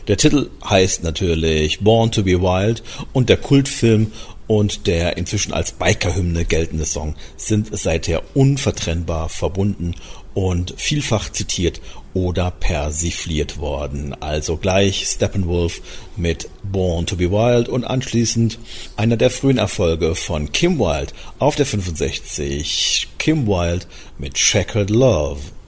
Der Titel heißt natürlich Born to be Wild und der Kultfilm und der inzwischen als Biker-Hymne geltende Song sind seither unvertrennbar verbunden und vielfach zitiert oder persifliert worden. Also gleich Steppenwolf mit Born to be Wild und anschließend einer der frühen Erfolge von Kim Wilde auf der 65, Kim Wilde mit Checkered Love.